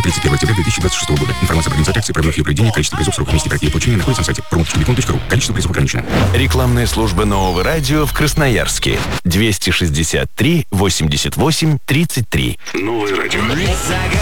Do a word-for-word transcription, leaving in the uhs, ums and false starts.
тридцать первого октября две тысячи двадцать шестого года. Информация об организации акции, правилах ее проведения, количество призов, срок месте проекта и получения находится на сайте promo.телефон точка ру. Количество призов ограничено. Рекламная служба Нового радио в Красноярске. двести шестьдесят три восемьдесят восемь тридцать три. Новое радио.